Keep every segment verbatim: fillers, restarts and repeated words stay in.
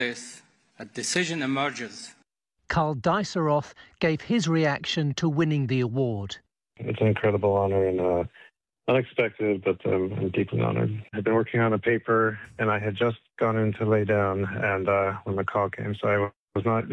this, a decision emerges. Karl Deiseroth gave his reaction to winning the award. It's an incredible honor and uh, unexpected, but um, I'm deeply honored. I've been working on a paper, and I had just gone in to lay down, and uh, when the call came, so I was not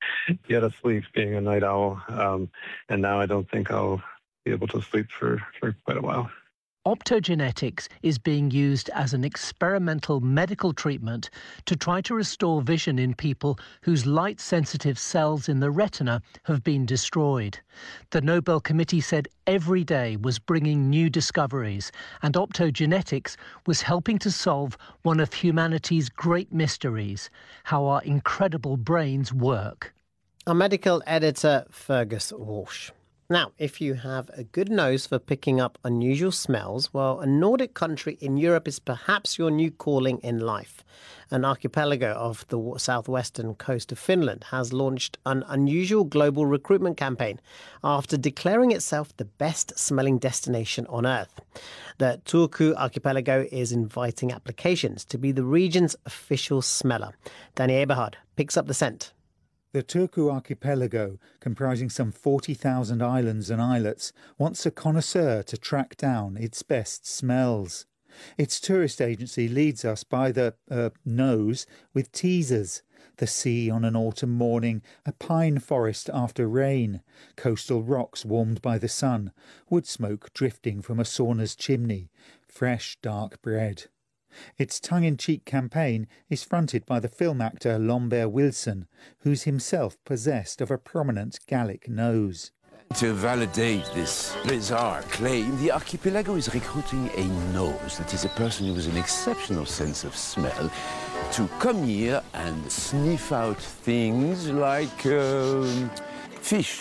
yet asleep, being a night owl, um, and now I don't think I'll be able to sleep for, for quite a while. Optogenetics is being used as an experimental medical treatment to try to restore vision in people whose light-sensitive cells in the retina have been destroyed. The Nobel Committee said every day was bringing new discoveries, and optogenetics was helping to solve one of humanity's great mysteries, how our incredible brains work. Our medical editor, Fergus Walsh. Now, if you have a good nose for picking up unusual smells, well, a Nordic country in Europe is perhaps your new calling in life. An archipelago of the southwestern coast of Finland has launched an unusual global recruitment campaign after declaring itself the best-smelling destination on Earth. The Turku archipelago is inviting applications to be the region's official smeller. Danny Eberhard picks up the scent. The Turku archipelago, comprising some forty thousand islands and islets, wants a connoisseur to track down its best smells. Its tourist agency leads us by the uh, nose with teasers. The sea on an autumn morning, a pine forest after rain, coastal rocks warmed by the sun, wood smoke drifting from a sauna's chimney, fresh dark bread. Its tongue-in-cheek campaign is fronted by the film actor Lambert Wilson, who's himself possessed of a prominent Gallic nose. To validate this bizarre claim, the archipelago is recruiting a nose, that is a person with an exceptional sense of smell, to come here and sniff out things like um, fish,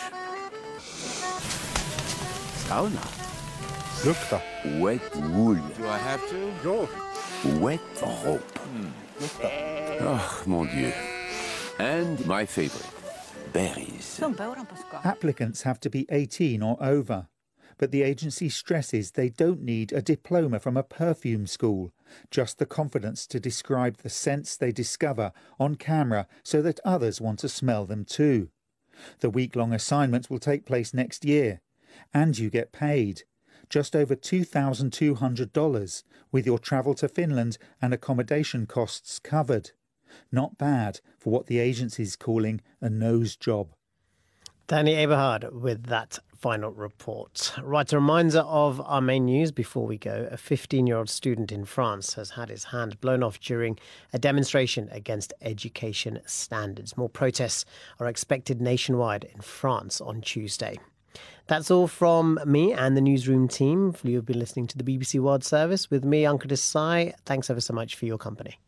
sauna, Lukta. wet wool. Do I have to? Go. Wet rope. Oh, mon Dieu. And my favorite, berries. Applicants have to be eighteen or over, but the agency stresses they don't need a diploma from a perfume school, just the confidence to describe the scents they discover on camera so that others want to smell them too. The week-long assignments will take place next year, and you get paid. Just over two thousand two hundred dollars, with your travel to Finland and accommodation costs covered. Not bad for what the agency's calling a nose job. Danny Eberhard with that final report. Right, a reminder of our main news before we go. A fifteen-year-old student in France has had his hand blown off during a demonstration against education standards. More protests are expected nationwide in France on Tuesday. That's all from me and the newsroom team. You've been listening to the B B C World Service with me, Ankur Desai. Thanks ever so much for your company.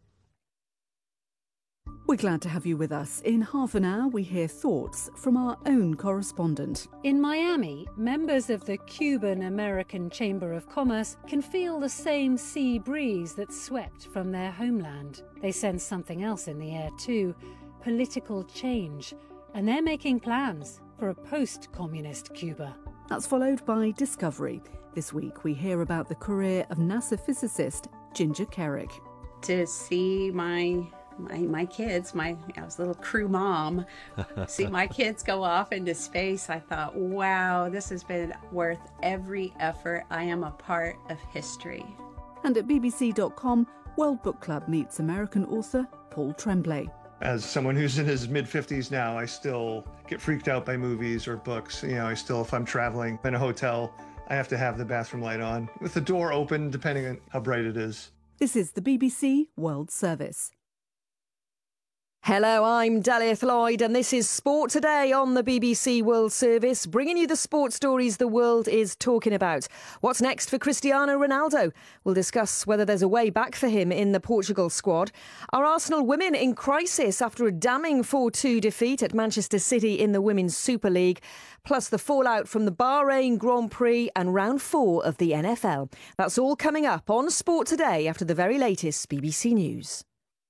We're glad to have you with us. In half an hour, we hear thoughts from our own correspondent. In Miami, members of the Cuban-American Chamber of Commerce can feel the same sea breeze that swept from their homeland. They sense something else in the air too, political change, and they're making plans for a post-communist Cuba. That's followed by Discovery. This week we hear about the career of NASA physicist Ginger Kerrick. To see my my, my kids, my I was a little crew mom, see my kids go off into space, I thought, wow, this has been worth every effort. I am a part of history. And at B B C dot com, World Book Club meets American author Paul Tremblay. As someone who's in his mid-fifties now, I still get freaked out by movies or books. You know, I still, if I'm traveling in a hotel, I have to have the bathroom light on with the door open, depending on how bright it is. This is the B B C World Service. Hello, I'm Dalieth Lloyd, and this is Sport Today on the B B C World Service, bringing you the sports stories the world is talking about. What's next for Cristiano Ronaldo? We'll discuss whether there's a way back for him in the Portugal squad. Are Arsenal women in crisis after a damning four two defeat at Manchester City in the Women's Super League? Plus the fallout from the Bahrain Grand Prix and round four of the N F L. That's all coming up on Sport Today after the very latest B B C News.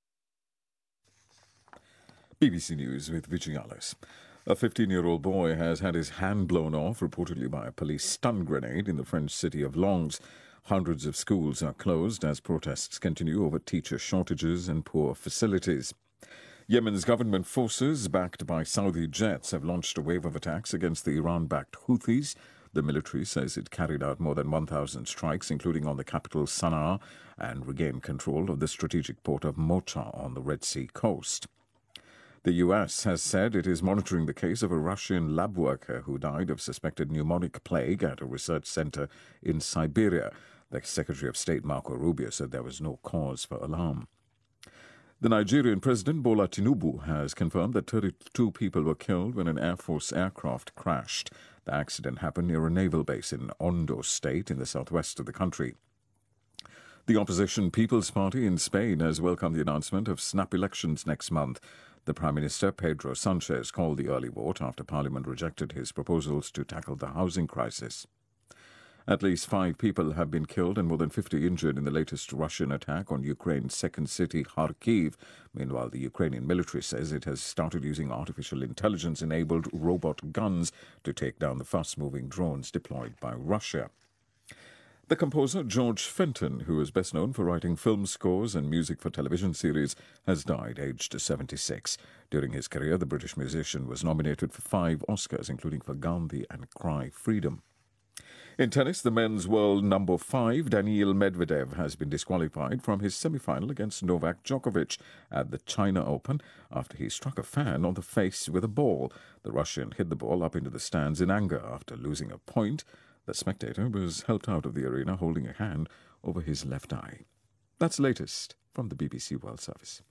B B C News with Vijay Alice. A fifteen-year-old boy has had his hand blown off, reportedly by a police stun grenade in the French city of Lens. Hundreds of schools are closed as protests continue over teacher shortages and poor facilities. Yemen's government forces, backed by Saudi jets, have launched a wave of attacks against the Iran-backed Houthis. The military says it carried out more than one thousand strikes, including on the capital Sana'a, and regained control of the strategic port of Mocha on the Red Sea coast. The U S has said it is monitoring the case of a Russian lab worker who died of suspected pneumonic plague at a research center in Siberia. The Secretary of State, Marco Rubio, said there was no cause for alarm. The Nigerian President, Bola Tinubu, has confirmed that thirty-two people were killed when an Air Force aircraft crashed. The accident happened near a naval base in Ondo State in the southwest of the country. The opposition People's Party in Spain has welcomed the announcement of snap elections next month. The Prime Minister, Pedro Sanchez, called the early vote after Parliament rejected his proposals to tackle the housing crisis. At least five people have been killed and more than fifty injured in the latest Russian attack on Ukraine's second city, Kharkiv. Meanwhile, the Ukrainian military says it has started using artificial intelligence-enabled robot guns to take down the fast-moving drones deployed by Russia. The composer George Fenton, who is best known for writing film scores and music for television series, has died aged seventy-six. During his career, the British musician was nominated for five Oscars, including for Gandhi and Cry Freedom. In tennis, the men's world number five, Daniil Medvedev, has been disqualified from his semi-final against Novak Djokovic at the China Open after he struck a fan on the face with a ball. The Russian hit the ball up into the stands in anger after losing a point. The spectator was helped out of the arena holding a hand over his left eye. That's the latest from the B B C World Service.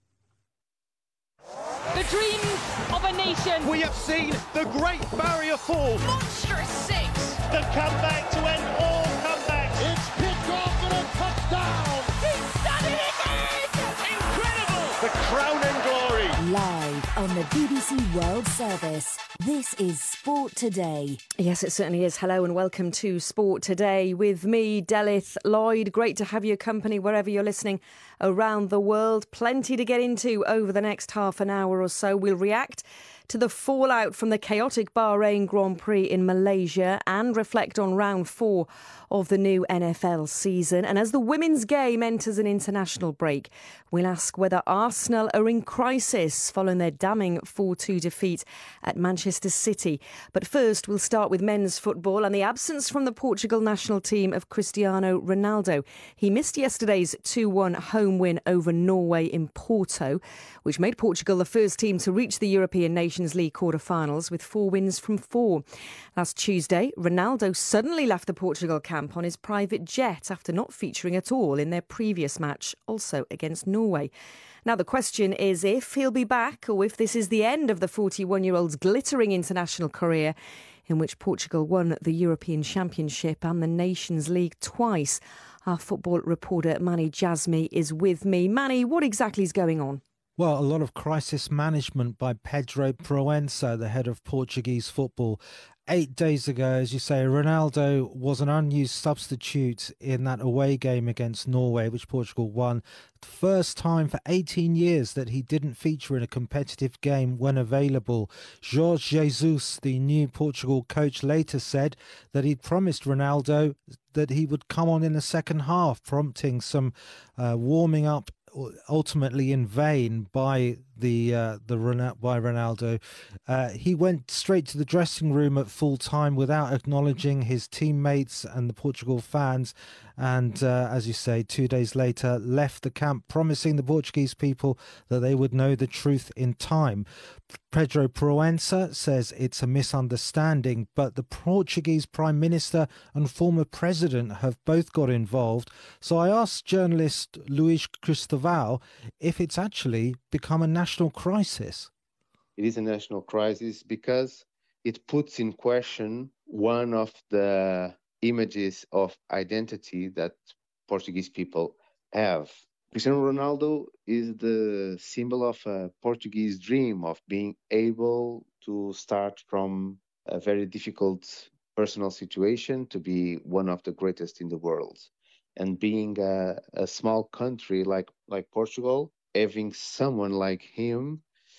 The dream of a nation. We have seen the Great Barrier Fall. Monstrous six. The comeback to end all comebacks. It's picked off and a touchdown. He's done it again. Incredible. The crown and glory. Live on the B B C World Service. This is Sport Today. Yes, it certainly is. Hello and welcome to Sport Today with me, Delith Lloyd. Great to have your company wherever you're listening around the world. Plenty to get into over the next half an hour or so. We'll react to the fallout from the chaotic Bahrain Grand Prix in Malaysia and reflect on round four of the new N F L season. And as the women's game enters an international break, we'll ask whether Arsenal are in crisis following their damning four two defeat at Manchester City. But first, we'll start with men's football and the absence from the Portugal national team of Cristiano Ronaldo. He missed yesterday's two one home win over Norway in Porto, which made Portugal the first team to reach the European Nations League quarter-finals with four wins from four. Last Tuesday, Ronaldo suddenly left the Portugal camp on his private jet after not featuring at all in their previous match, also against Norway. Now, the question is if he'll be back or if this is the end of the forty-one-year-old's glittering international career, in which Portugal won the European Championship and the Nations League twice. Our football reporter Manny Jasmi is with me. Manny, what exactly is going on? Well, a lot of crisis management by Pedro Proença, the head of Portuguese football. Eight days ago, as you say, Ronaldo was an unused substitute in that away game against Norway, which Portugal won. First time for eighteen years that he didn't feature in a competitive game when available. Jorge Jesus, the new Portugal coach, later said that he'd promised Ronaldo that he would come on in the second half, prompting some uh, warming up, ultimately in vain by the uh, the by Ronaldo. Uh, he went straight to the dressing room at full time without acknowledging his teammates and the Portugal fans, and uh, as you say, two days later left the camp, promising the Portuguese people that they would know the truth in time. Pedro Proença says it's a misunderstanding, but the Portuguese Prime Minister and former President have both got involved. So I asked journalist Luís Cristóvão if it's actually become a national crisis. It is a national crisis because it puts in question one of the images of identity that Portuguese people have. Cristiano Ronaldo is the symbol of a Portuguese dream of being able to start from a very difficult personal situation to be one of the greatest in the world. And being a, a small country like, like Portugal, having someone like him,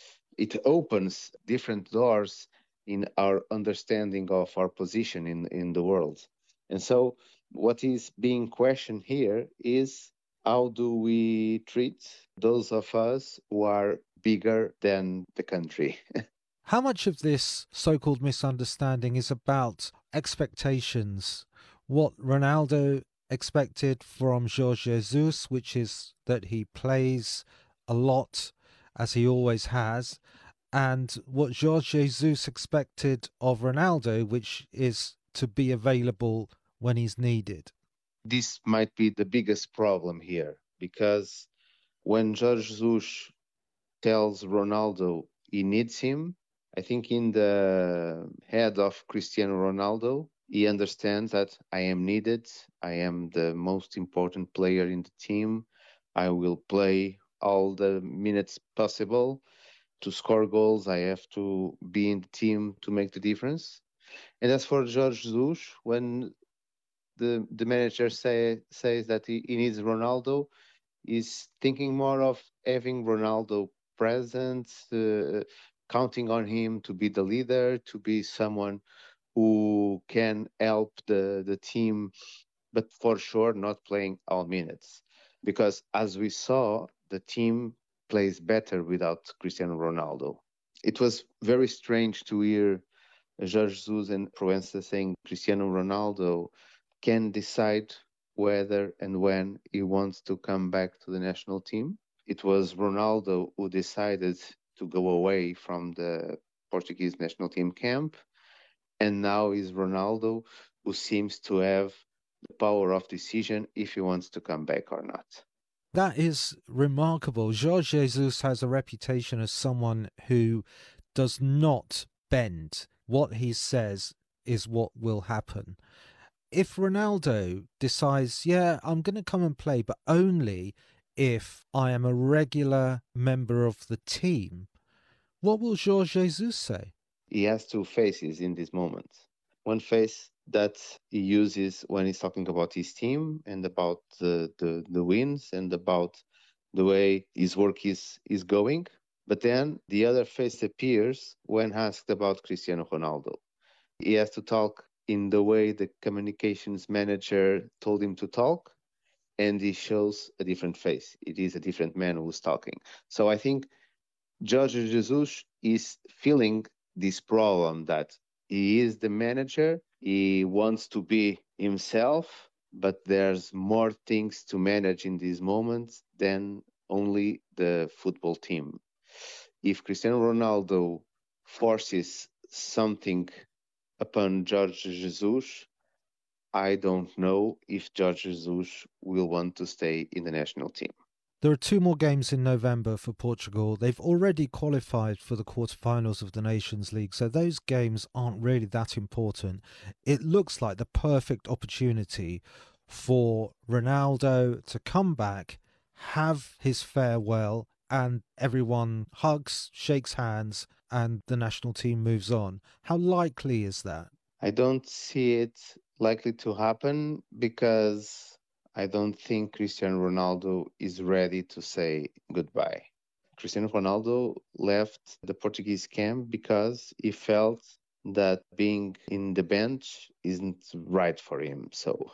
it opens different doors in our understanding of our position in, in the world. And so what is being questioned here is how do we treat those of us who are bigger than the country. How much of this so-called misunderstanding is about expectations? What Ronaldo expected from Jorge Jesus, which is that he plays a lot, as he always has, and what Jorge Jesus expected of Ronaldo, which is to be available when he's needed. This might be the biggest problem here, because when Jorge Jesus tells Ronaldo he needs him, I think in the head of Cristiano Ronaldo, he understands that I am needed, I am the most important player in the team, I will play all the minutes possible. To score goals, I have to be in the team to make the difference. And as for Jorge Jesus, when the the manager say, says that he, he needs Ronaldo, he's thinking more of having Ronaldo present, uh, counting on him to be the leader, to be someone who can help the, the team, but for sure not playing all minutes. Because as we saw, the team plays better without Cristiano Ronaldo. It was very strange to hear Jorge Jesus and Proença saying Cristiano Ronaldo can decide whether and when he wants to come back to the national team. It was Ronaldo who decided to go away from the Portuguese national team camp, and now is Ronaldo who seems to have the power of decision if he wants to come back or not. That is remarkable. Jorge Jesus has a reputation as someone who does not bend. What he says is what will happen. If Ronaldo decides, yeah, I'm going to come and play, but only if I am a regular member of the team, what will Jorge Jesus say? He has two faces in this moment. One face that he uses when he's talking about his team and about the, the, the wins and about the way his work is, is going. But then the other face appears when asked about Cristiano Ronaldo. He has to talk in the way the communications manager told him to talk, and he shows a different face. It is a different man who's talking. So I think Jorge Jesus is feeling this problem that he is the manager, he wants to be himself, but there's more things to manage in these moments than only the football team. If Cristiano Ronaldo forces something upon Jorge Jesus, I don't know if Jorge Jesus will want to stay in the national team. There are two more games in November for Portugal. They've already qualified for the quarterfinals of the Nations League, so those games aren't really that important. It looks like the perfect opportunity for Ronaldo to come back, have his farewell, and everyone hugs, shakes hands, and the national team moves on. How likely is that? I don't see it likely to happen because I don't think Cristiano Ronaldo is ready to say goodbye. Cristiano Ronaldo left the Portuguese camp because he felt that being in the bench isn't right for him. So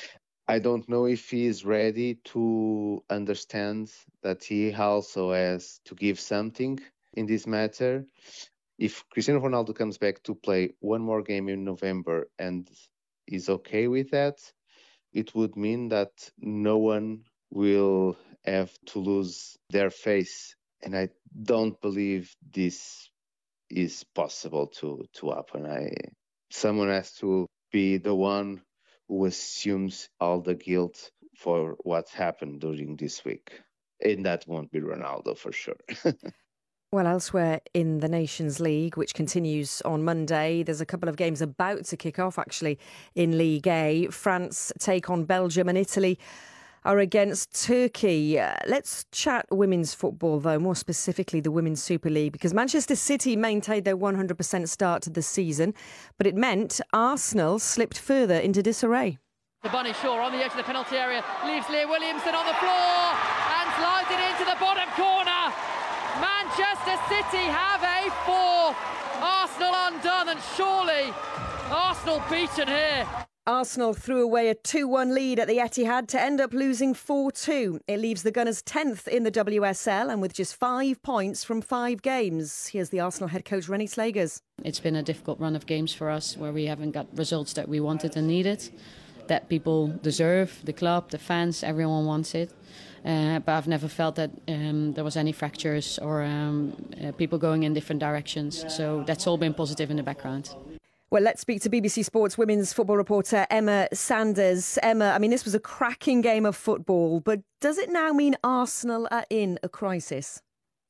I don't know if he is ready to understand that he also has to give something in this matter. If Cristiano Ronaldo comes back to play one more game in November and is okay with that, it would mean that no one will have to lose their face. And I don't believe this is possible to, to happen. I, someone has to be the one who assumes all the guilt for what happened during this week. And that won't be Ronaldo for sure. Well, elsewhere in the Nations League, which continues on Monday, there's a couple of games about to kick off, actually, in Ligue A. France take on Belgium and Italy are against Turkey. Uh, let's chat women's football, though, more specifically the Women's Super League, because Manchester City maintained their one hundred percent start to the season, but it meant Arsenal slipped further into disarray. The Bunny Shaw on the edge of the penalty area, leaves Leah Williamson on the floor and slides it into the bottom corner. Manchester City have a four. Arsenal undone, and surely Arsenal beaten here. Arsenal threw away a two one lead at the Etihad to end up losing four two. It leaves the Gunners tenth in the W S L and with just five points from five games. Here's the Arsenal head coach Renée Slegers. It's been a difficult run of games for us where we haven't got results that we wanted and needed, that people deserve, the club, the fans, everyone wants it. Uh, but I've never felt that um, there was any fractures or um, uh, people going in different directions. So that's all been positive in the background. Well, let's speak to B B C Sports women's football reporter Emma Sanders. Emma, I mean, this was a cracking game of football, but does it now mean Arsenal are in a crisis?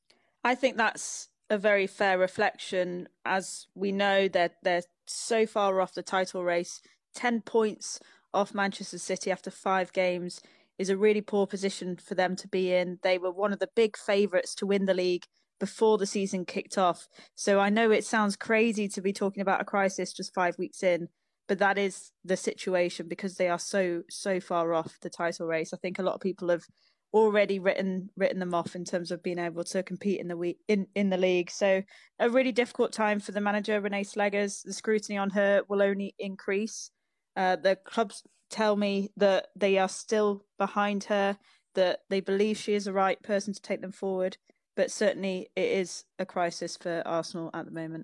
I think that's a very fair reflection. As we know, that they're, they're so far off the title race. Ten points off Manchester City after five games is a really poor position for them to be in. They were one of the big favourites to win the league before the season kicked off. So I know it sounds crazy to be talking about a crisis just five weeks in, but that is the situation because they are so, so far off the title race. I think a lot of people have already written written them off in terms of being able to compete in the week, in, in the league. So a really difficult time for the manager, Renée Slegers. The scrutiny on her will only increase. Uh, the clubs tell me that they are still behind her, that they believe she is the right person to take them forward. But certainly it is a crisis for Arsenal at the moment.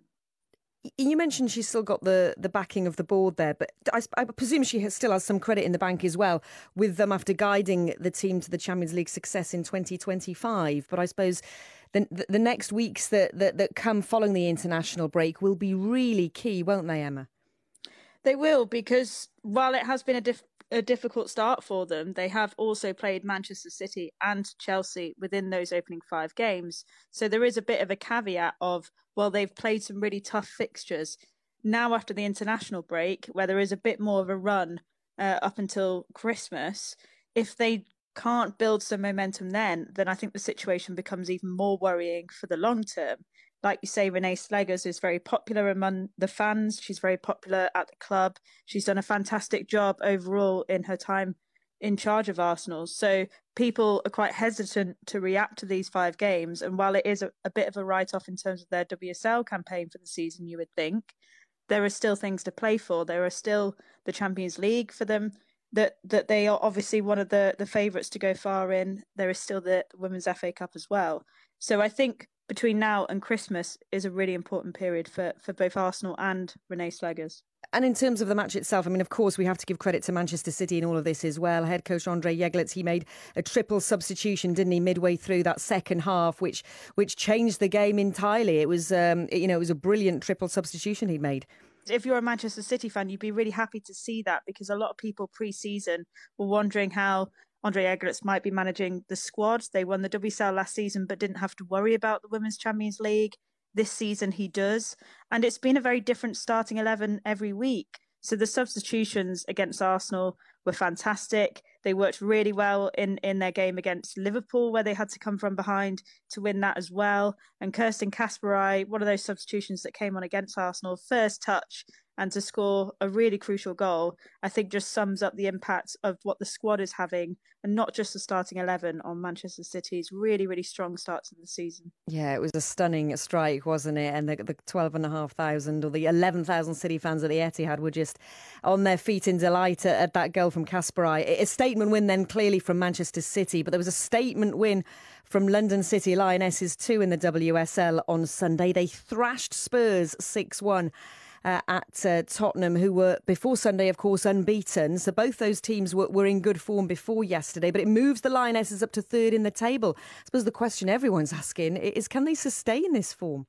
You mentioned she's still got the, the backing of the board there, but I, I presume she has, still has some credit in the bank as well with them after guiding the team to the Champions League success in twenty twenty-five. But I suppose the, the, the next weeks that, that, that come following the international break will be really key, won't they, Emma? They will, because while it has been a diff- a difficult start for them, they have also played Manchester City and Chelsea within those opening five games. So there is a bit of a caveat of, well, they've played some really tough fixtures. Now after the international break, where there is a bit more of a run uh, up until Christmas, if they can't build some momentum then, then I think the situation becomes even more worrying for the long term. Like you say, Renée Slegers is very popular among the fans. She's very popular at the club. She's done a fantastic job overall in her time in charge of Arsenal. So people are quite hesitant to react to these five games. And while it is a, a bit of a write-off in terms of their W S L campaign for the season, you would think, there are still things to play for. There are still the Champions League for them, that that they are obviously one of the, the favourites to go far in. There is still the Women's F A Cup as well. So I think between now and Christmas is a really important period for, for both Arsenal and Renée Slegers. And in terms of the match itself, I mean, of course, we have to give credit to Manchester City in all of this as well. Head coach Andre Yeglitz, he made a triple substitution, didn't he, midway through that second half, which which changed the game entirely. It was, um, you know, it was a brilliant triple substitution he'd made. If you're a Manchester City fan, you'd be really happy to see that, because a lot of people pre-season were wondering how Andre Yeglitz might be managing the squad. They won the W S L last season but didn't have to worry about the Women's Champions League. This season he does. And it's been a very different starting eleven every week. So the substitutions against Arsenal were fantastic. They worked really well in, in their game against Liverpool, where they had to come from behind to win that as well. And Kirsten Kasperai, one of those substitutions that came on against Arsenal, first touch and to score a really crucial goal, I think just sums up the impact of what the squad is having, and not just the starting eleven, on Manchester City's really, really strong start to the season. Yeah, it was a stunning strike, wasn't it? And the, the twelve and a half thousand or the eleven thousand City fans at the Etihad were just on their feet in delight at, at that goal from Kasperai. A statement win then clearly from Manchester City, but there was a statement win from London City Lionesses too in the W S L on Sunday. They thrashed Spurs six one. Uh, at uh, Tottenham, who were before Sunday, of course, unbeaten. So both those teams were, were in good form before yesterday, but it moves the Lionesses up to third in the table. I suppose the question everyone's asking is, can they sustain this form?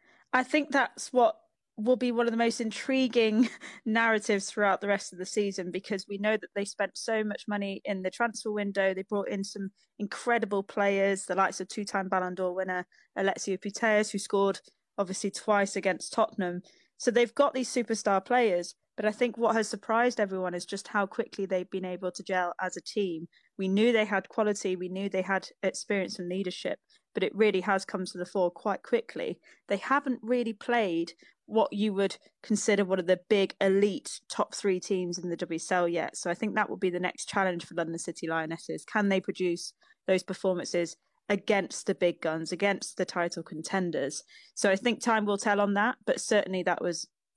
I think that's what will be one of the most intriguing narratives throughout the rest of the season, because we know that they spent so much money in the transfer window. They brought in some incredible players, the likes of two-time Ballon d'Or winner Alexia Putellas, who scored obviously twice against Tottenham. So they've got these superstar players, but I think what has surprised everyone is just how quickly they've been able to gel as a team. We knew they had quality, we knew they had experience and leadership, but it really has come to the fore quite quickly. They haven't really played what you would consider one of the big elite top three teams in the W S L yet. So I think that will be the next challenge for London City Lionesses. Can they produce those performances against the big guns, against the title contenders? So I think time will tell on that, but certainly that was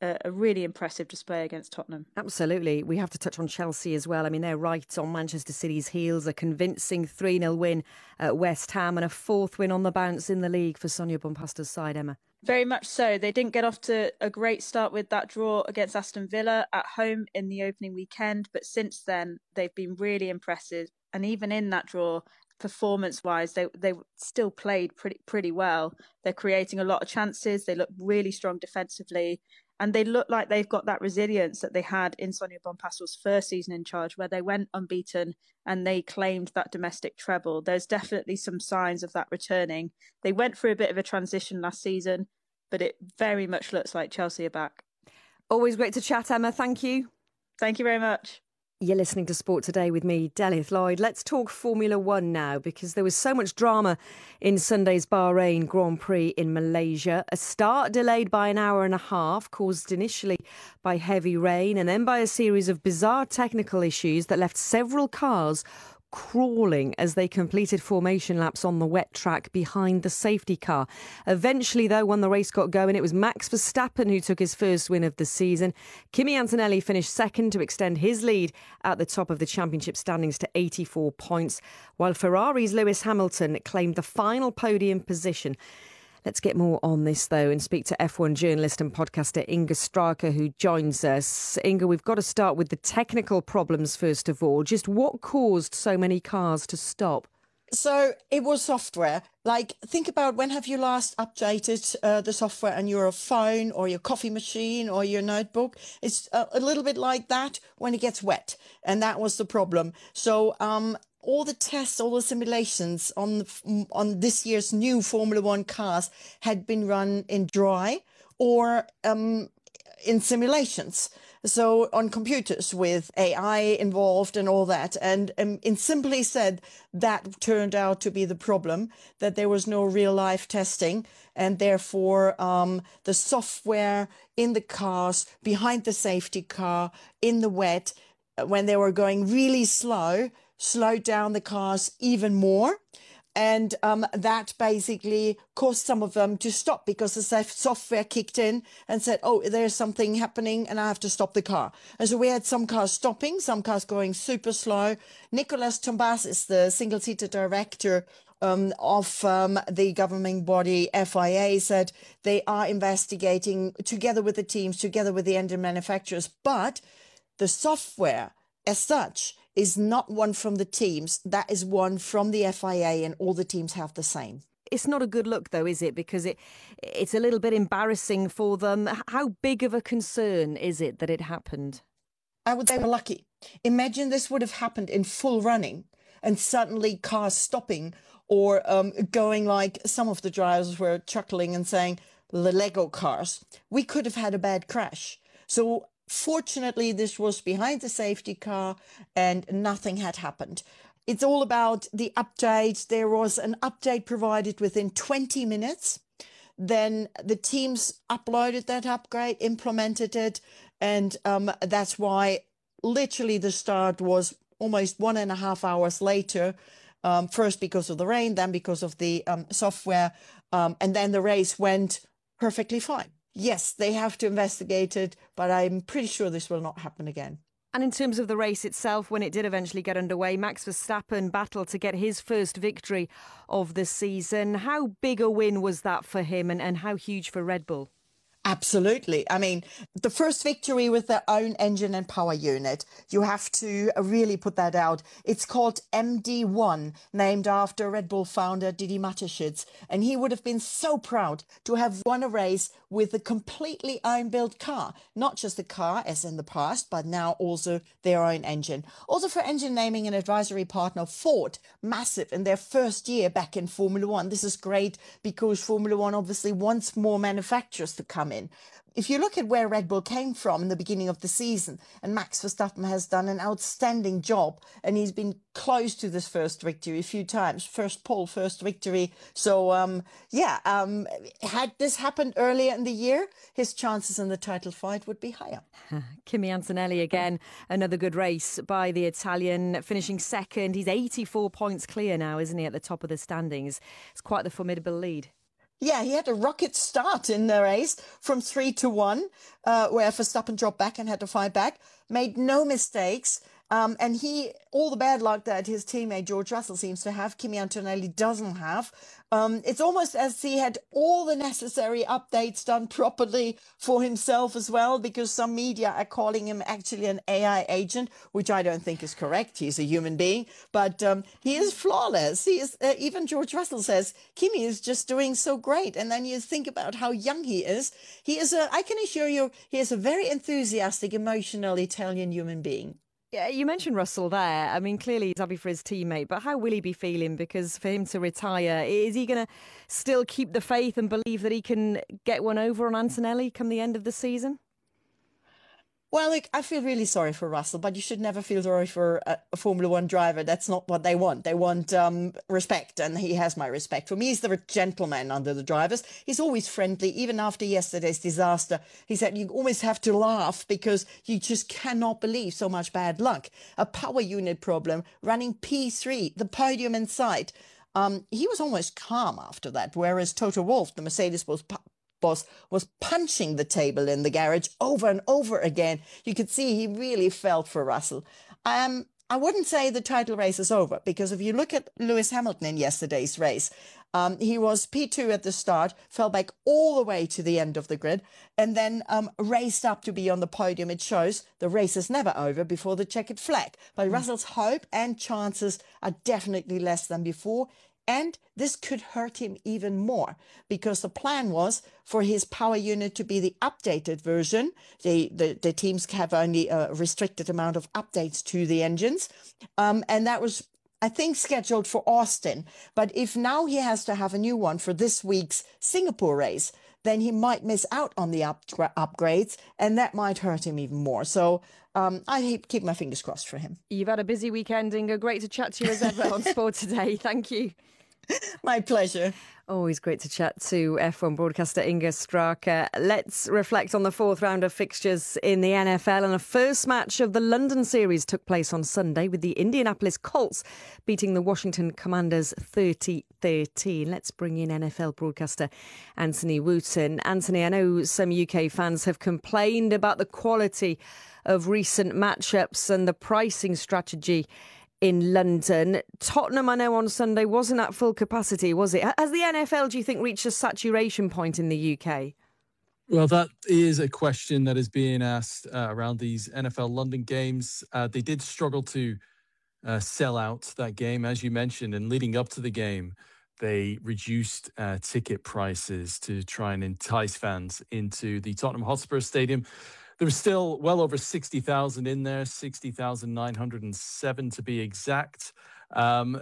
a, a really impressive display against Tottenham. Absolutely. We have to touch on Chelsea as well. I mean, they're right on Manchester City's heels. A convincing three nil win at West Ham and a fourth win on the bounce in the league for Sonia Bompasta's side, Emma. Very much so. They didn't get off to a great start with that draw against Aston Villa at home in the opening weekend, but since then they've been really impressive. And even in that draw, performance-wise, they they still played pretty pretty well. They're creating a lot of chances. They look really strong defensively, and they look like they've got that resilience that they had in Sonia Bompasta's first season in charge, where they went unbeaten and they claimed that domestic treble. There's definitely some signs of that returning. They went through a bit of a transition last season, but it very much looks like Chelsea are back. Always great to chat, Emma. Thank you. Thank you very much. You're listening to Sport Today with me, Delith Lloyd. Let's talk Formula One now, because there was so much drama in Sunday's Bahrain Grand Prix in Malaysia. A start delayed by an hour and a half, caused initially by heavy rain and then by a series of bizarre technical issues that left several cars crawling as they completed formation laps on the wet track behind the safety car. Eventually, though, when the race got going, it was Max Verstappen who took his first win of the season. Kimi Antonelli finished second to extend his lead at the top of the championship standings to eighty-four points, while Ferrari's Lewis Hamilton claimed the final podium position. Let's get more on this, though, and speak to F one journalist and podcaster Inga Straka, who joins us. Inga, we've got to start with the technical problems first of all. Just what caused so many cars to stop? So it was software. Like, think about when have you last updated uh, the software on your phone or your coffee machine or your notebook? It's a, a little bit like that when it gets wet. And that was the problem. So um, all the tests, all the simulations on the, on this year's new Formula One cars had been run in dry or um, in simulations. So on computers with A I involved and all that. And um, in simply said, that turned out to be the problem, that there was no real life testing. And therefore, um, the software in the cars, behind the safety car, in the wet, when they were going really slow, slowed down the cars even more. And um, that basically caused some of them to stop because the software kicked in and said, oh, there's something happening and I have to stop the car. And so we had some cars stopping, some cars going super slow. Nicolas Tombas is the single-seater director um, of um, the governing body F I A, said they are investigating together with the teams, together with the engine manufacturers. But the software as such is not one from the teams. That is one from the F I A, and all the teams have the same. It's not a good look, though, is it? Because it it's a little bit embarrassing for them. How big of a concern is it that it happened? I would say we're lucky. Imagine this would have happened in full running and suddenly cars stopping or um, going like some of the drivers were chuckling and saying, the Lego cars. We could have had a bad crash. So fortunately, this was behind the safety car and nothing had happened. It's all about the update. There was an update provided within twenty minutes. Then the teams uploaded that upgrade, implemented it. And um, that's why literally the start was almost one and a half hours later. Um, first because of the rain, then because of the um, software. Um, and then the race went perfectly fine. Yes, they have to investigate it, but I'm pretty sure this will not happen again. And in terms of the race itself, when it did eventually get underway, Max Verstappen battled to get his first victory of the season. How big a win was that for him, and, and how huge for Red Bull? Absolutely. I mean, the first victory with their own engine and power unit, you have to really put that out. It's called M D one, named after Red Bull founder Didi Mateschitz. And he would have been so proud to have won a race with a completely own-built car. Not just a car, as in the past, but now also their own engine. Also for engine naming and advisory partner Ford, massive in their first year back in Formula One. This is great because Formula One obviously wants more manufacturers to come in. If you look at where Red Bull came from in the beginning of the season, and Max Verstappen has done an outstanding job, and he's been close to this first victory a few times, first pole, first victory. So, um, yeah, um, had this happened earlier in the year, his chances in the title fight would be higher. Kimi Antonelli again, another good race by the Italian, finishing second. He's eighty-four points clear now, isn't he, at the top of the standings? It's quite the formidable lead. Yeah, he had a rocket start in the race from three to one, uh, where Verstappen dropped back and had to fight back, made no mistakes. Um, and he, all the bad luck that his teammate George Russell seems to have, Kimi Antonelli doesn't have. Um, it's almost as he had all the necessary updates done properly for himself as well, because some media are calling him actually an A I agent, which I don't think is correct. He's a human being, but um, he is flawless. He is, uh, even George Russell says, Kimi is just doing so great. And then you think about how young he is. He is a, I can assure you, he is a very enthusiastic, emotional Italian human being. Yeah, you mentioned Russell there. I mean, clearly he's happy for his teammate, but how will he be feeling? Because for him to retire, is he going to still keep the faith and believe that he can get one over on Antonelli come the end of the season? Well, look, I feel really sorry for Russell, but you should never feel sorry for a, a Formula One driver. That's not what they want. They want um, respect, and he has my respect. For me, he's the gentleman under the drivers. He's always friendly, even after yesterday's disaster. He said you always have to laugh because you just cannot believe so much bad luck. A power unit problem, running P three, the podium in sight. Um, he was almost calm after that, whereas Toto Wolff, the Mercedes was boss, was punching the table in the garage over and over again. You could see he really felt for Russell. Um, I wouldn't say the title race is over, because if you look at Lewis Hamilton in yesterday's race, um, he was P two at the start, fell back all the way to the end of the grid, and then um, raced up to be on the podium. It shows the race is never over before the checkered flag. But mm. Russell's hope and chances are definitely less than before. And this could hurt him even more, because the plan was for his power unit to be the updated version. The, the, the teams have only a restricted amount of updates to the engines. Um, and that was, I think, scheduled for Austin. But if now he has to have a new one for this week's Singapore race, then he might miss out on the up, upgrades, and that might hurt him even more. So um, I keep my fingers crossed for him. You've had a busy weekend, Inga. Great to chat to you as ever on Sport Today. Thank you. My pleasure. Always great to chat to F one broadcaster Inga Straka. Let's reflect on the fourth round of fixtures in the N F L. And a first match of the London series took place on Sunday, with the Indianapolis Colts beating the Washington Commanders thirty thirteen. Let's bring in N F L broadcaster Anthony Wooten. Anthony, I know some U K fans have complained about the quality of recent matchups and the pricing strategy in London. Tottenham, I know on Sunday, wasn't at full capacity, was it? Has the N F L, do you think, reached a saturation point in the U K? Well, that is a question that is being asked uh, around these N F L London games. Uh, they did struggle to uh, sell out that game, as you mentioned, and leading up to the game, they reduced uh, ticket prices to try and entice fans into the Tottenham Hotspur Stadium. There was still well over sixty thousand in there, sixty thousand nine hundred seven to be exact. Um,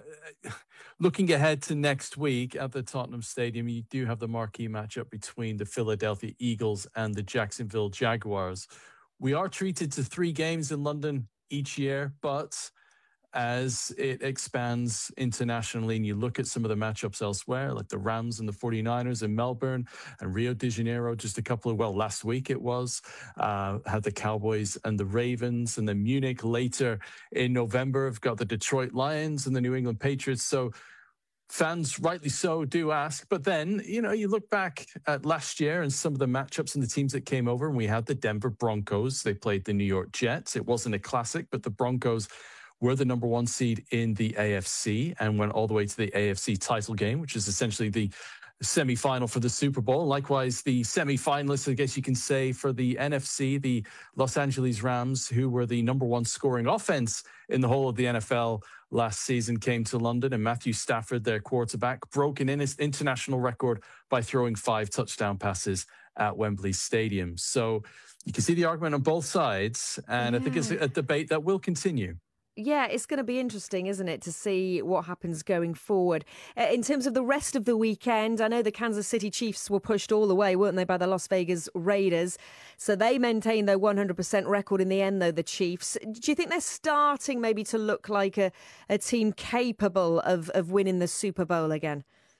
looking ahead to next week at the Tottenham Stadium, you do have the marquee matchup between the Philadelphia Eagles and the Jacksonville Jaguars. We are treated to three games in London each year, but as it expands internationally and you look at some of the matchups elsewhere, like the Rams and the forty-niners in Melbourne and Rio de Janeiro, just a couple of, well, last week it was, uh, had the Cowboys and the Ravens, and then Munich later in November have got the Detroit Lions and the New England Patriots. So fans, rightly so, do ask. But then, you know, you look back at last year and some of the matchups and the teams that came over, and we had the Denver Broncos. They played the New York Jets. It wasn't a classic, but the Broncos were the number one seed in the A F C and went all the way to the A F C title game, which is essentially the semi-final for the Super Bowl. Likewise, the semi-finalists, I guess you can say, for the N F C, the Los Angeles Rams, who were the number one scoring offense in the whole of the N F L last season, came to London, and Matthew Stafford, their quarterback, broke an international record by throwing five touchdown passes at Wembley Stadium. So you can see the argument on both sides, and yeah. I think it's a debate that will continue. Yeah, it's going to be interesting, isn't it, to see what happens going forward. Uh, in terms of the rest of the weekend, I know the Kansas City Chiefs were pushed all the way, weren't they, by the Las Vegas Raiders? So they maintained their one hundred percent record in the end, though, the Chiefs. Do you think they're starting maybe to look like a, a team capable of, of winning the Super Bowl again?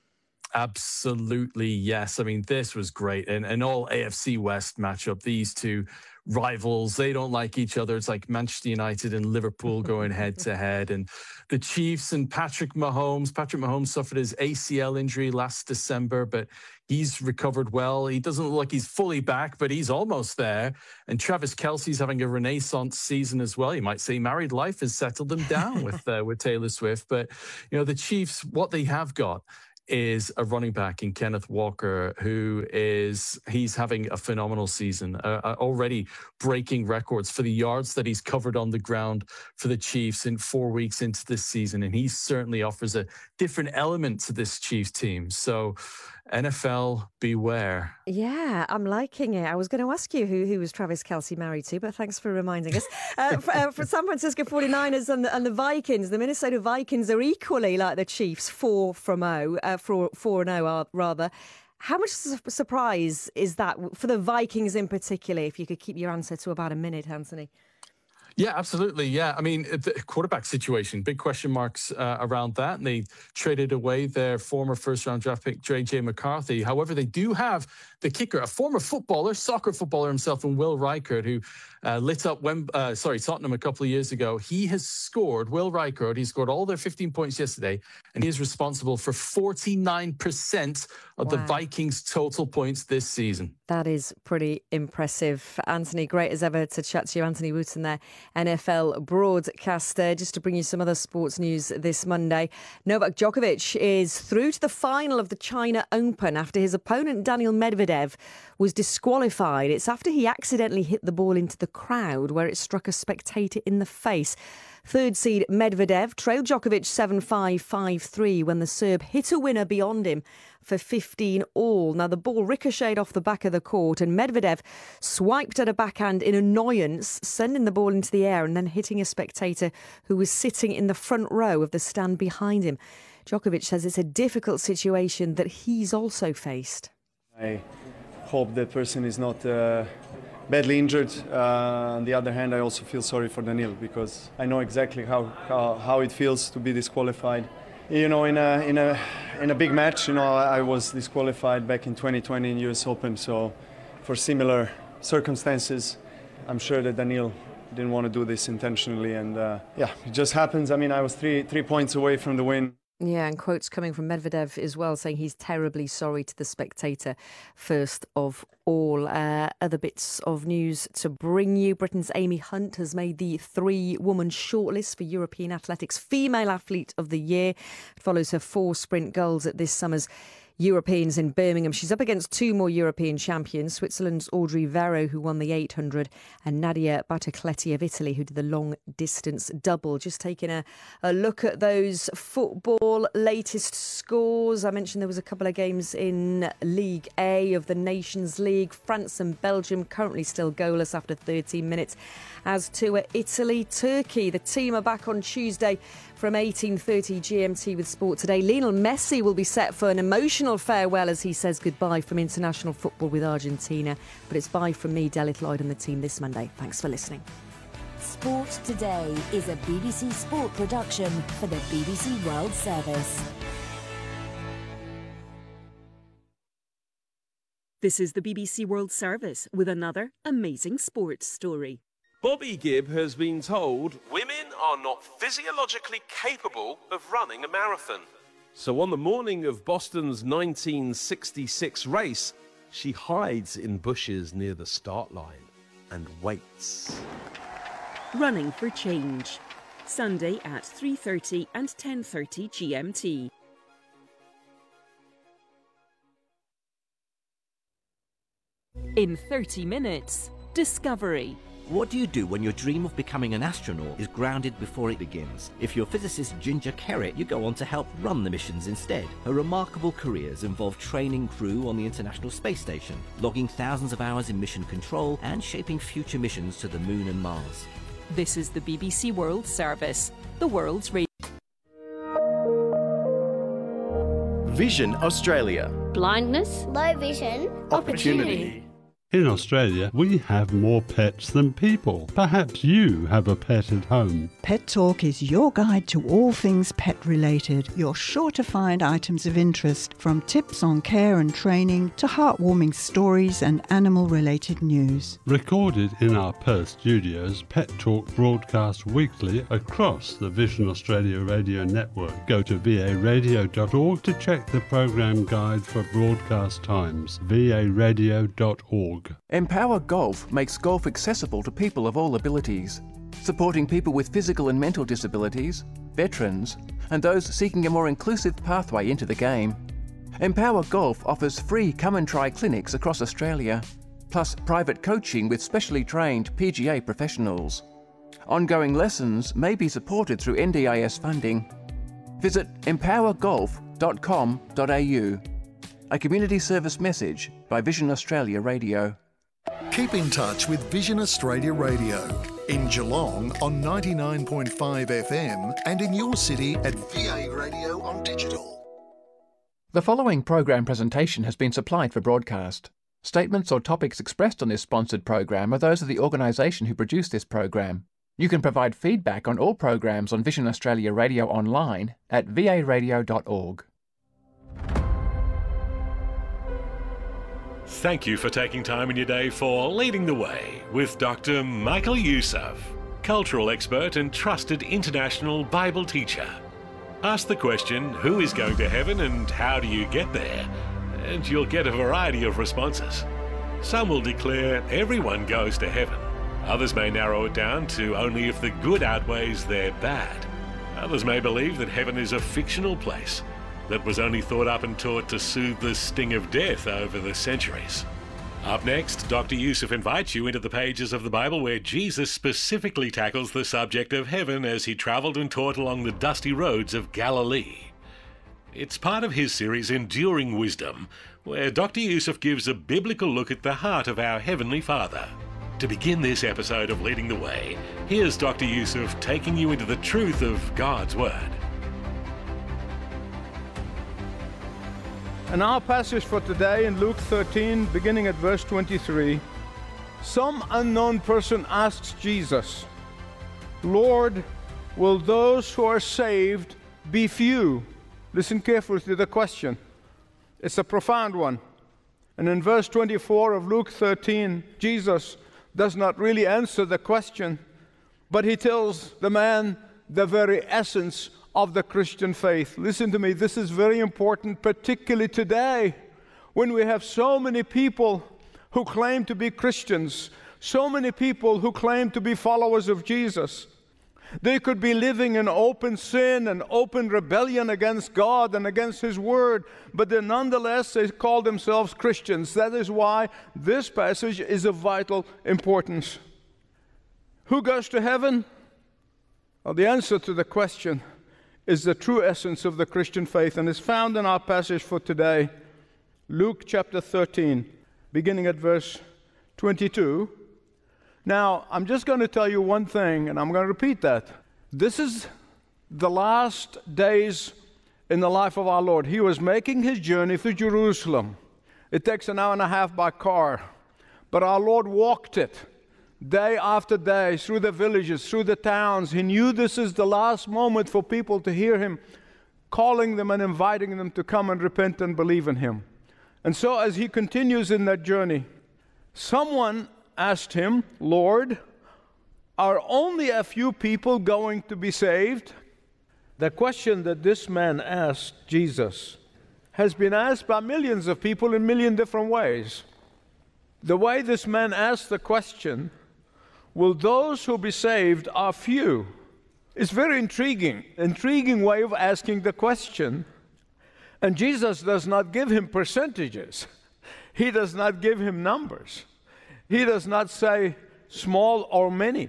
Absolutely, yes. I mean, this was great. And an all A F C West matchup. These two rivals, they don't like each other. It's like Manchester United and Liverpool going head to head. And the Chiefs and Patrick Mahomes. Patrick Mahomes suffered his A C L injury last December, but he's recovered well. He doesn't look like he's fully back, but he's almost there. And Travis Kelce's having a renaissance season as well. You might say married life has settled him down with uh, with Taylor Swift. But, you know, the Chiefs, what they have got is a running back in Kenneth Walker, who is, he's having a phenomenal season, uh, already breaking records for the yards that he's covered on the ground for the Chiefs in four weeks into this season. And he certainly offers a different element to this Chiefs team. So N F L, beware. Yeah, I'm liking it. I was going to ask you who, who was Travis Kelce married to, but thanks for reminding us. Uh, for, uh, for San Francisco forty-niners and the, and the Vikings, the Minnesota Vikings are equally like the Chiefs, four from oh, uh, four, four and oh rather. How much su- surprise is that for the Vikings in particular, if you could keep your answer to about a minute, Anthony? Yeah, absolutely. Yeah. I mean, the quarterback situation, big question marks uh, around that. And they traded away their former first round draft pick, J J McCarthy. However, they do have the kicker, a former footballer, soccer footballer himself, and Will Reichert, who uh, lit up Wem- uh, sorry, Tottenham a couple of years ago. He has scored, Will Reichert, he scored all their fifteen points yesterday, and he is responsible for forty-nine percent of wow. the Vikings' total points this season. That is pretty impressive. Anthony, great as ever to chat to you. Anthony Wooten there, N F L broadcaster. Just to bring you some other sports news this Monday. Novak Djokovic is through to the final of the China Open after his opponent Daniil Medvedev was disqualified. It's after he accidentally hit the ball into the crowd where it struck a spectator in the face. Third seed Medvedev trailed Djokovic seven five, five three when the Serb hit a winner beyond him for fifteen all. Now, the ball ricocheted off the back of the court and Medvedev swiped at a backhand in annoyance, sending the ball into the air and then hitting a spectator who was sitting in the front row of the stand behind him. Djokovic says it's a difficult situation that he's also faced. I hope the person is not uh, badly injured. Uh, on the other hand, I also feel sorry for Daniil because I know exactly how, how, how it feels to be disqualified. You know, in a in a in a big match, you know, I was disqualified back in twenty twenty in U S Open. So, for similar circumstances, I'm sure that Daniil didn't want to do this intentionally, and uh, yeah, it just happens. I mean, I was three three points away from the win. Yeah, and quotes coming from Medvedev as well, saying he's terribly sorry to the spectator, first of all. Uh, other bits of news to bring you. Britain's Amy Hunt has made the three-woman shortlist for European Athletics Female Athlete of the Year. It follows her four sprint goals at this summer's Europeans in Birmingham. She's up against two more European champions, Switzerland's Audrey Vero, who won the eight hundred, and Nadia Battocletti of Italy, who did the long distance double. Just taking a, a look at those football latest scores. I mentioned there was a couple of games in League A of the Nations League. France and Belgium currently still goalless after thirteen minutes. As to Italy, Turkey, the team are back on Tuesday from eighteen thirty G M T with Sport Today. Lionel Messi will be set for an emotional farewell as he says goodbye from international football with Argentina. But it's bye from me, Delith Lloyd, and the team this Monday. Thanks for listening. Sport Today is a B B C Sport production for the B B C World Service. This is the B B C World Service with another amazing sports story. Bobby Gibb has been told women are not physiologically capable of running a marathon. So on the morning of Boston's nineteen sixty-six race, she hides in bushes near the start line and waits. Running for Change. Sunday at three thirty and ten thirty G M T. In thirty minutes, Discovery. What do you do when your dream of becoming an astronaut is grounded before it begins? If you're physicist Ginger Kerritt, you go on to help run the missions instead. Her remarkable careers involve training crew on the International Space Station, logging thousands of hours in mission control, and shaping future missions to the Moon and Mars. This is the B B C World Service, the world's radio. Vision Australia. Blindness. Low vision. Opportunity. In Australia, we have more pets than people. Perhaps you have a pet at home. Pet Talk is your guide to all things pet-related. You're sure to find items of interest, from tips on care and training to heartwarming stories and animal-related news. Recorded in our Perth studios, Pet Talk broadcasts weekly across the Vision Australia radio network. Go to v a radio dot org to check the program guide for broadcast times. v a radio dot org. Empower Golf makes golf accessible to people of all abilities, supporting people with physical and mental disabilities, veterans, and those seeking a more inclusive pathway into the game. Empower Golf offers free come and try clinics across Australia, plus private coaching with specially trained P G A professionals. Ongoing lessons may be supported through N D I S funding. Visit empower golf dot com dot a u. A community service message by Vision Australia Radio. Keep in touch with Vision Australia Radio in Geelong on ninety-nine point five F M and in your city at V A Radio on digital. The following program presentation has been supplied for broadcast. Statements or topics expressed on this sponsored program are those of the organisation who produced this program. You can provide feedback on all programs on Vision Australia Radio online at v a radio dot org. Thank you for taking time in your day for Leading the Way with Doctor Michael Youssef, cultural expert and trusted international Bible teacher. Ask the question, who is going to heaven and how do you get there? And you'll get a variety of responses. Some will declare everyone goes to heaven. Others may narrow it down to only if the good outweighs their bad. Others may believe that heaven is a fictional place that was only thought up and taught to soothe the sting of death over the centuries. Up next, Doctor Youssef invites you into the pages of the Bible where Jesus specifically tackles the subject of heaven as he travelled and taught along the dusty roads of Galilee. It's part of his series Enduring Wisdom, where Doctor Youssef gives a biblical look at the heart of our Heavenly Father. To begin this episode of Leading the Way, here's Doctor Youssef taking you into the truth of God's Word. And our passage for today in Luke thirteen, beginning at verse twenty-three, some unknown person asks Jesus, "Lord, will those who are saved be few?" Listen carefully to the question. It's a profound one. And in verse twenty-four of Luke thirteen, Jesus does not really answer the question, but he tells the man the very essence of the Christian faith. Listen to me, this is very important, particularly today, when we have so many people who claim to be Christians, so many people who claim to be followers of Jesus. They could be living in open sin and open rebellion against God and against His Word, but then nonetheless they call themselves Christians. That is why this passage is of vital importance. Who goes to heaven? Well, the answer to the question is the true essence of the Christian faith, and is found in our passage for today, Luke chapter thirteen, beginning at verse twenty-two. Now, I'm just going to tell you one thing, and I'm going to repeat that. This is the last days in the life of our Lord. He was making His journey through Jerusalem. It takes an hour and a half by car, but our Lord walked it day after day through the villages, through the towns. He knew this is the last moment for people to hear Him calling them and inviting them to come and repent and believe in Him. And so as He continues in that journey, someone asked Him, "Lord, are only a few people going to be saved?" The question that this man asked Jesus has been asked by millions of people in a million different ways. The way this man asked the question, "Will those who be saved are few?" It's very intriguing, intriguing way of asking the question. And Jesus does not give him percentages. He does not give him numbers. He does not say small or many.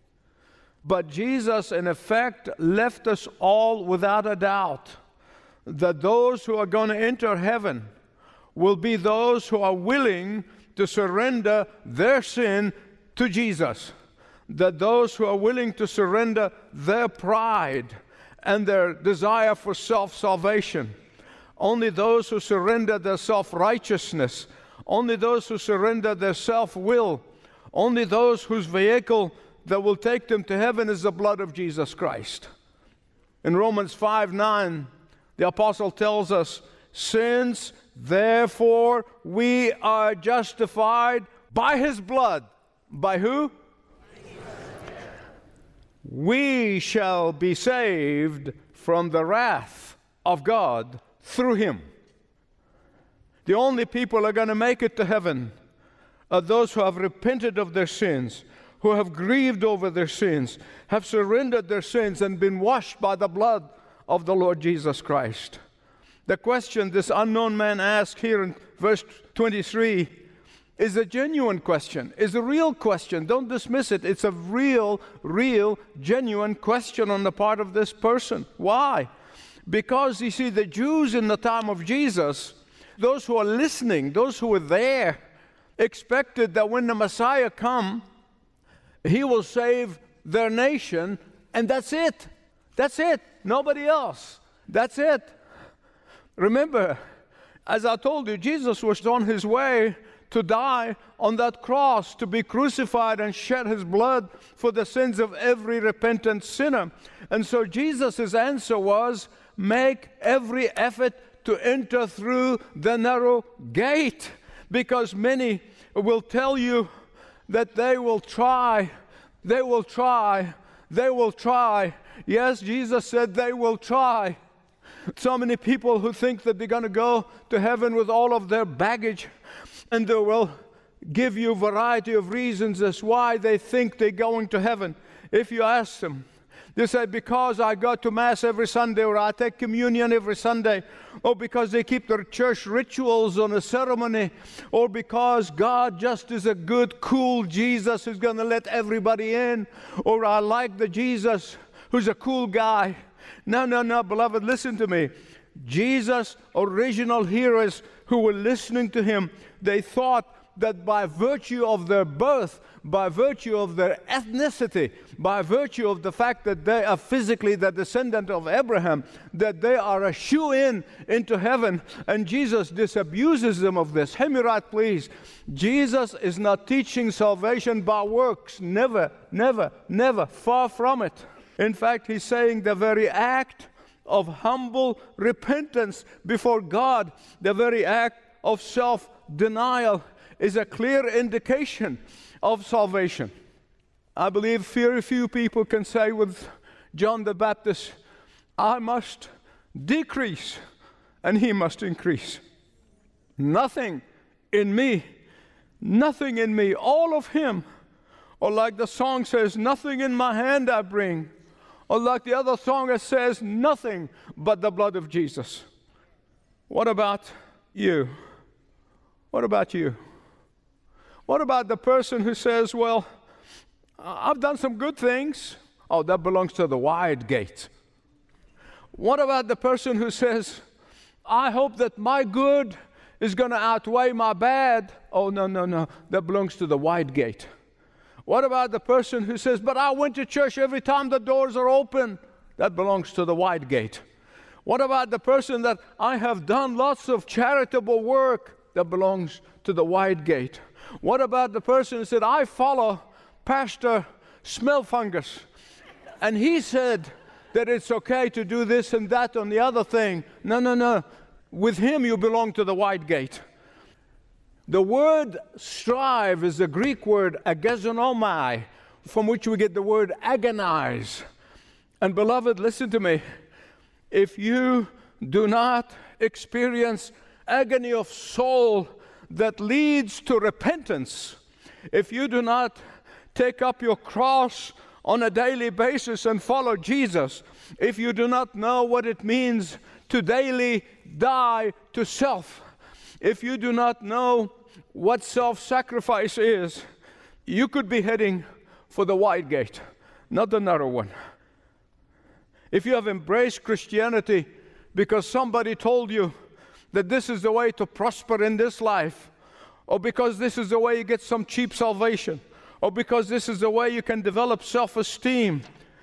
But Jesus, in effect, left us all without a doubt that those who are going to enter heaven will be those who are willing to surrender their sin to Jesus. That those who are willing to surrender their pride and their desire for self-salvation, only those who surrender their self-righteousness only those who surrender their self-will, only those whose vehicle that will take them to heaven is the blood of Jesus Christ. In Romans five nine, the apostle tells us, since therefore we are justified by his blood. By who? We shall be saved from the wrath of God through him. The only people who are going to make it to heaven are those who have repented of their sins, who have grieved over their sins, have surrendered their sins and been washed by the blood of the Lord Jesus Christ. The question this unknown man asked here in verse twenty-three is a genuine question, is a real question. Don't dismiss it. It's a real, real, genuine question on the part of this person. Why? Because, you see, the Jews in the time of Jesus, those who are listening, those who were there, expected that when the Messiah come, he will save their nation, and that's it. That's it. Nobody else. That's it. Remember, as I told you, Jesus was on his way to die on that cross, to be crucified and shed his blood for the sins of every repentant sinner. And so Jesus' answer was, make every effort to enter through the narrow gate, because many will tell you that they will try, they will try, they will try. Yes, Jesus said they will try. So many people who think that they're going to go to heaven with all of their baggage, and they will give you a variety of reasons as why they think they're going to heaven. If you ask them, they say, because I go to Mass every Sunday, or I take communion every Sunday, or because they keep their church rituals on a ceremony, or because God just is a good, cool Jesus who's going to let everybody in, or I like the Jesus who's a cool guy. No, no, no, beloved, listen to me. Jesus' original hearers who were listening to him, they thought that by virtue of their birth, by virtue of their ethnicity, by virtue of the fact that they are physically the descendant of Abraham, that they are a shoe-in into heaven, and Jesus disabuses them of this. Hear me right, please. Jesus is not teaching salvation by works. Never, never, never. Far from it. In fact, he's saying the very act of humble repentance before God, the very act of self-denial, is a clear indication of salvation. I believe very few people can say with John the Baptist, I must decrease and he must increase. Nothing in me, nothing in me, all of him. Or like the song says, nothing in my hand I bring. Or like the other song that says, nothing but the blood of Jesus. What about you? What about you? What about the person who says, well, I've done some good things. Oh, that belongs to the wide gate. What about the person who says, I hope that my good is going to outweigh my bad? Oh, no, no, no. That belongs to the wide gate. What about the person who says, but I went to church every time the doors are open? That belongs to the wide gate. What about the person that I have done lots of charitable work? That belongs to the wide gate. What about the person who said, I follow Pastor Smellfungus, and he said that it's okay to do this and that and the other thing? No, no, no. With him you belong to the wide gate. The word strive is the Greek word agazonomai, from which we get the word agonize. And beloved, listen to me. If you do not experience agony of soul that leads to repentance, if you do not take up your cross on a daily basis and follow Jesus, if you do not know what it means to daily die to self, if you do not know what self-sacrifice is, you could be heading for the wide gate, not the narrow one. If you have embraced Christianity because somebody told you that this is the way to prosper in this life, or because this is the way you get some cheap salvation, or because this is the way you can develop self-esteem,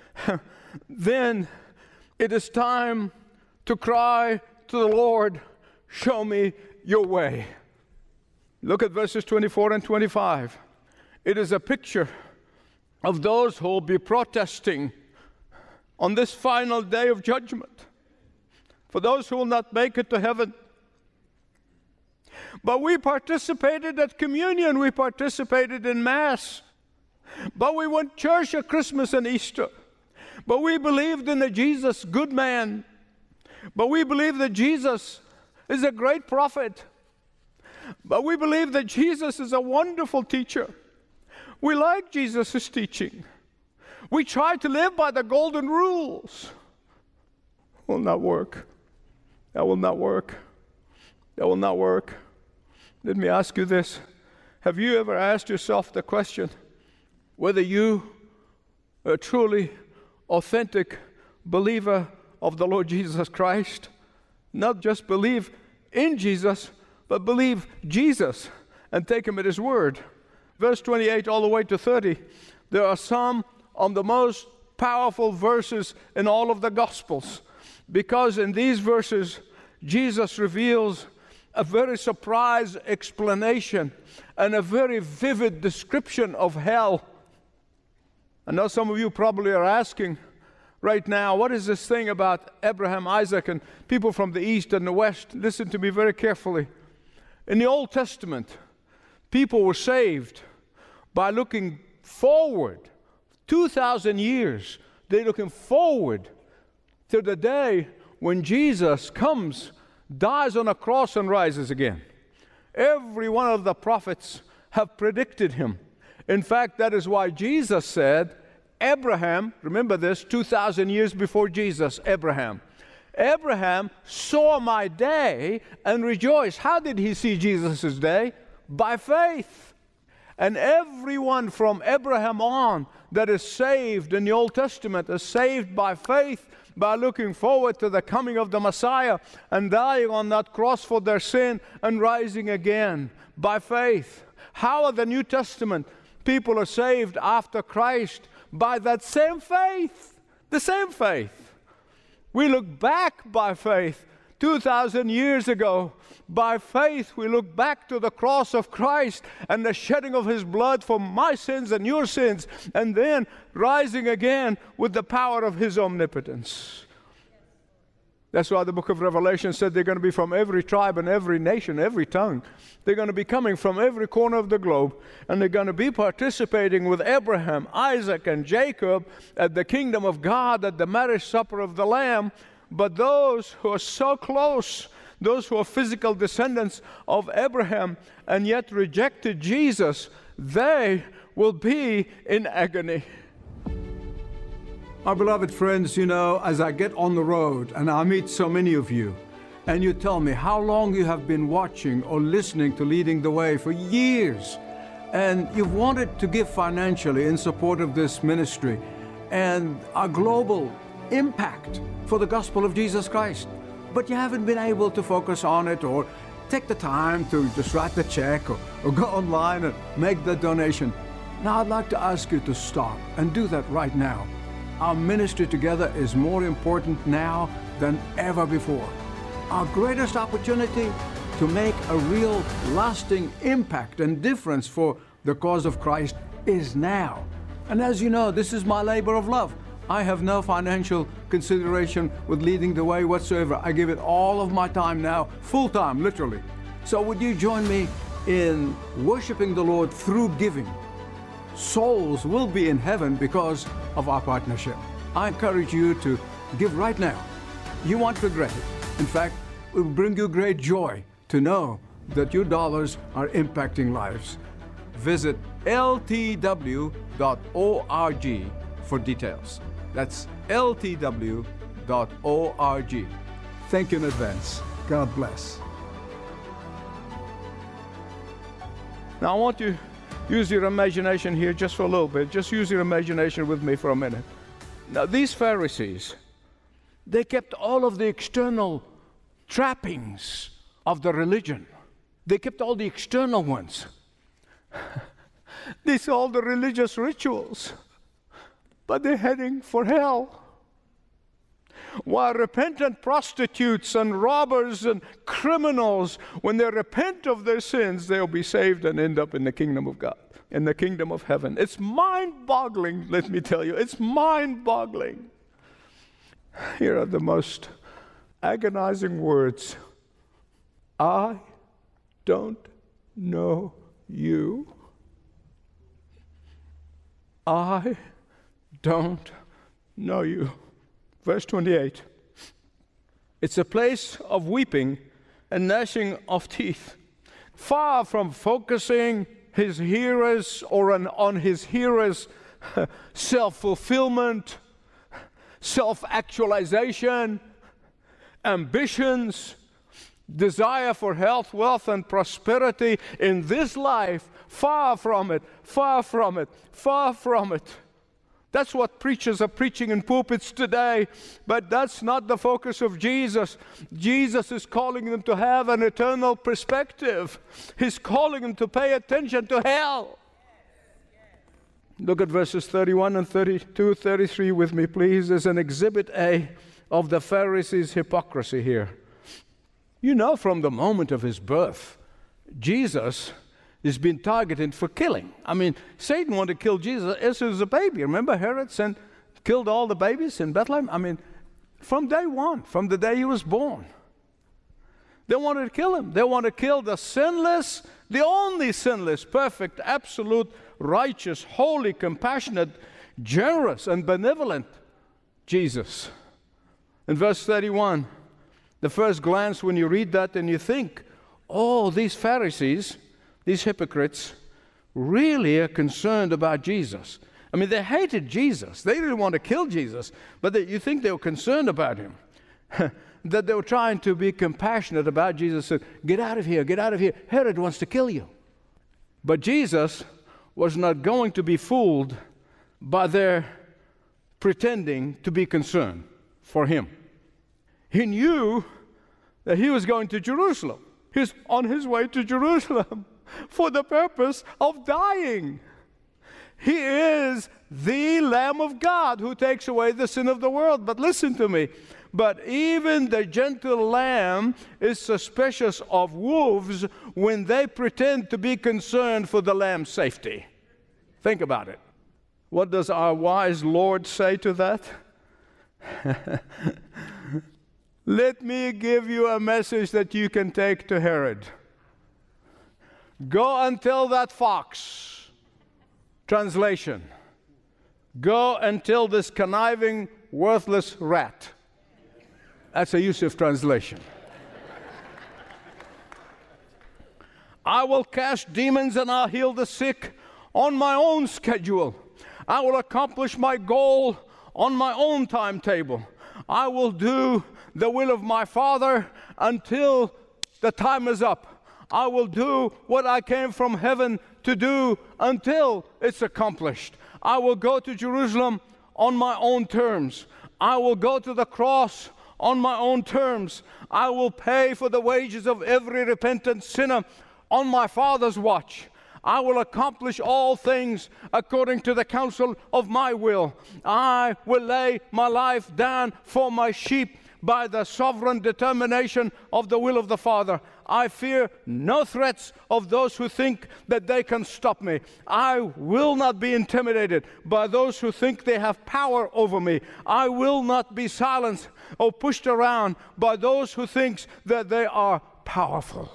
then it is time to cry to the Lord, show me your way. Look at verses twenty-four and twenty-five. It is a picture of those who will be protesting on this final day of judgment, for those who will not make it to heaven. But we participated at communion, we participated in Mass, but we went to church at Christmas and Easter. But we believed in a Jesus, good man. But we believe that Jesus is a great prophet. But we believe that Jesus is a wonderful teacher. We like Jesus' teaching. We try to live by the golden rules. Will not work. That will not work. That will not work. Let me ask you this. Have you ever asked yourself the question whether you are a truly authentic believer of the Lord Jesus Christ? Not just believe in Jesus, but believe Jesus and take him at his word. Verse twenty-eight all the way to thirty, there are some of the most powerful verses in all of the Gospels, because in these verses, Jesus reveals a very surprise explanation and a very vivid description of hell. I know some of you probably are asking right now, what is this thing about Abraham, Isaac, and people from the east and the west? Listen to me very carefully. In the Old Testament, people were saved by looking forward. two thousand years, they're looking forward to the day when Jesus comes, dies on a cross, and rises again. Every one of the prophets have predicted him. In fact, that is why Jesus said, Abraham, remember this, two thousand years before Jesus, Abraham. Abraham saw my day and rejoiced. How did he see Jesus' day? By faith. And everyone from Abraham on that is saved in the Old Testament is saved by faith, by looking forward to the coming of the Messiah and dying on that cross for their sin and rising again by faith. How are the New Testament people are saved after Christ? By that same faith, the same faith. We look back by faith two thousand years ago. By faith, we look back to the cross of Christ and the shedding of his blood for my sins and your sins, and then rising again with the power of his omnipotence. That's why the book of Revelation said they're going to be from every tribe and every nation, every tongue. They're going to be coming from every corner of the globe, and they're going to be participating with Abraham, Isaac, and Jacob at the kingdom of God, at the marriage supper of the Lamb. But those who are so close, those who are physical descendants of Abraham and yet rejected Jesus, they will be in agony. My beloved friends, you know, as I get on the road and I meet so many of you, and you tell me how long you have been watching or listening to Leading the Way for years, and you've wanted to give financially in support of this ministry and a global impact for the gospel of Jesus Christ, but you haven't been able to focus on it or take the time to just write the check or, or go online and make the donation. Now I'd like to ask you to stop and do that right now. Our ministry together is more important now than ever before. Our greatest opportunity to make a real lasting impact and difference for the cause of Christ is now. And as you know, this is my labor of love. I have no financial consideration with Leading the Way whatsoever. I give it all of my time now, full time, literally. So would you join me in worshiping the Lord through giving? Souls will be in heaven because of our partnership. I encourage you to give right now. You won't regret it. In fact, it will bring you great joy to know that your dollars are impacting lives. Visit L T W dot org for details. That's L T W dot org. Thank you in advance. God bless. Now I want you use your imagination here just for a little bit. Just use your imagination with me for a minute. Now, these Pharisees, they kept all of the external trappings of the religion. They kept all the external ones. These are all the religious rituals, but they're heading for hell. While repentant prostitutes and robbers and criminals, when they repent of their sins, they'll be saved and end up in the kingdom of God, in the kingdom of heaven. It's mind-boggling, let me tell you. It's mind-boggling. Here are the most agonizing words. I don't know you. I don't know you. Verse twenty-eight. It's a place of weeping and gnashing of teeth. Far from focusing his hearers or on, on his hearers' self-fulfillment, self-actualization, ambitions, desire for health, wealth, and prosperity in this life, far from it, far from it, far from it. That's what preachers are preaching in pulpits today, but that's not the focus of Jesus. Jesus is calling them to have an eternal perspective. He's calling them to pay attention to hell. Look at verses thirty-one and thirty-two, thirty-three with me, please. There's an exhibit A of the Pharisees' hypocrisy here. You know, from the moment of his birth, Jesus has been targeted for killing. I mean, Satan wanted to kill Jesus as he was a baby. Remember, Herod sent, killed all the babies in Bethlehem? I mean, from day one, from the day he was born. They wanted to kill him. They wanted to kill the sinless, the only sinless, perfect, absolute, righteous, holy, compassionate, generous, and benevolent Jesus. In verse thirty-one, the first glance when you read that and you think, oh, these Pharisees, these hypocrites, really are concerned about Jesus. I mean, they hated Jesus. They didn't want to kill Jesus, but they, you think they were concerned about him. That they were trying to be compassionate about Jesus. Said, get out of here, get out of here. Herod wants to kill you. But Jesus was not going to be fooled by their pretending to be concerned for him. He knew that he was going to Jerusalem. He's on his way to Jerusalem for the purpose of dying. He is the Lamb of God who takes away the sin of the world. But listen to me. But even the gentle lamb is suspicious of wolves when they pretend to be concerned for the lamb's safety. Think about it. What does our wise Lord say to that? Let me give you a message that you can take to Herod. Go and tell that fox. Translation. Go and tell this conniving, worthless rat. That's a Yusuf translation. I will cast demons and I'll heal the sick on my own schedule. I will accomplish my goal on my own timetable. I will do the will of my Father until the time is up. I will do what I came from heaven to do until it's accomplished. I will go to Jerusalem on my own terms. I will go to the cross on my own terms. I will pay for the wages of every repentant sinner on my Father's watch. I will accomplish all things according to the counsel of my will. I will lay my life down for my sheep by the sovereign determination of the will of the Father. I fear no threats of those who think that they can stop me. I will not be intimidated by those who think they have power over me. I will not be silenced or pushed around by those who think that they are powerful.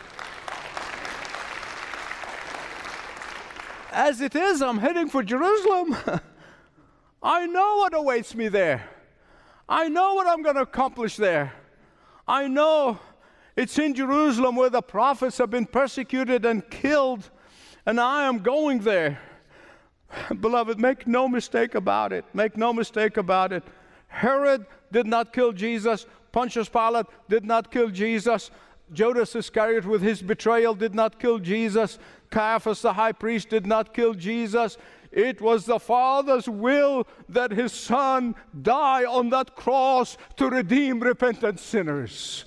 As it is, I'm heading for Jerusalem. I know what awaits me there. I know what I'm going to accomplish there. I know it's in Jerusalem where the prophets have been persecuted and killed, and I am going there. Beloved, make no mistake about it. Make no mistake about it. Herod did not kill Jesus. Pontius Pilate did not kill Jesus. Judas Iscariot with his betrayal did not kill Jesus. Caiaphas the high priest did not kill Jesus. It was the Father's will that his Son die on that cross to redeem repentant sinners.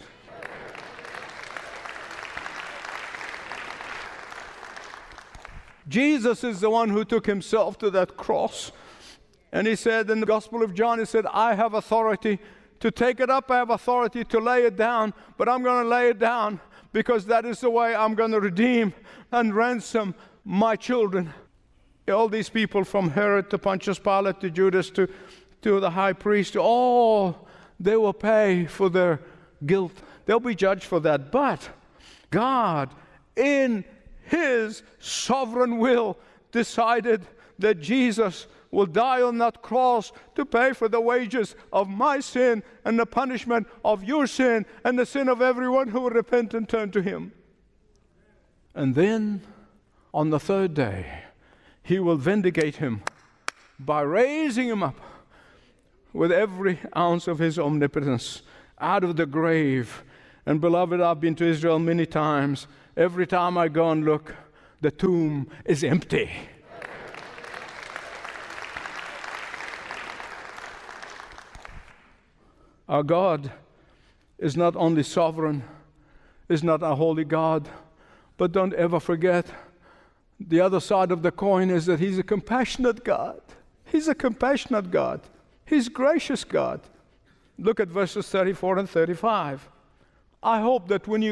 Jesus is the one who took himself to that cross. And he said in the Gospel of John, he said, I have authority To take it up, I have authority. To lay it down, but I'm going to lay it down because that is the way I'm going to redeem and ransom my children. All these people, from Herod to Pontius Pilate to Judas to, to the high priest, all they will pay for their guilt. They'll be judged for that. But God, in His sovereign will, decided that Jesus will die on that cross to pay for the wages of my sin and the punishment of your sin and the sin of everyone who will repent and turn to Him. And then, on the third day, He will vindicate him by raising him up with every ounce of His omnipotence out of the grave. And beloved, I've been to Israel many times. Every time I go and look, the tomb is empty. Our God is not only sovereign, is not a holy God, but don't ever forget, the other side of the coin is that He's a compassionate God. He's a compassionate God. He's gracious God. Look at verses thirty-four and thirty-five. I hope that when you